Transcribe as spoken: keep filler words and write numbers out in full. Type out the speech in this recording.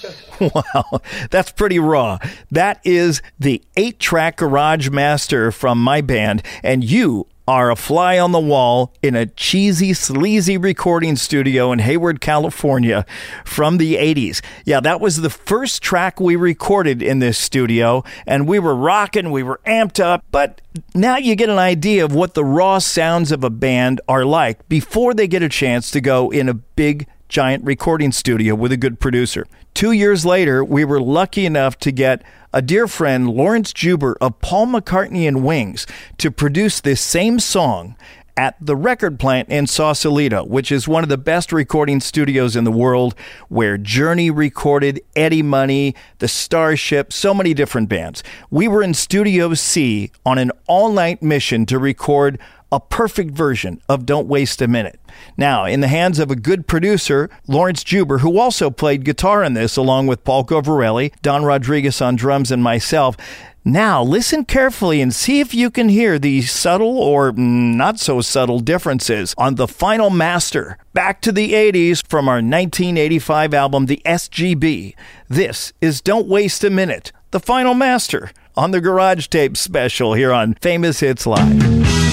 Wow, that's pretty raw. That is the eight-track Garage Master from my band, and you are a fly on the wall in a cheesy, sleazy recording studio in Hayward, California from the eighties. Yeah, that was the first track we recorded in this studio, and we were rocking, we were amped up, but now you get an idea of what the raw sounds of a band are like before they get a chance to go in a big, giant recording studio with a good producer. Two years later, we were lucky enough to get a dear friend, Lawrence Juber of Paul McCartney and Wings, to produce this same song at the record plant in Sausalito, which is one of the best recording studios in the world, where Journey recorded, Eddie Money, The Starship, so many different bands. We were in Studio C on an all-night mission to record a perfect version of Don't Waste a Minute. Now, in the hands of a good producer, Lawrence Juber, who also played guitar in this along with Paul Govarelli, Don Rodriguez on drums, and myself. Now, listen carefully and see if you can hear the subtle or not so subtle differences on the final master. Back to the eighties from our nineteen eighty-five album, The S G B. This is Don't Waste a Minute, the final master, on the Garage Tape special here on Famous Hits Live.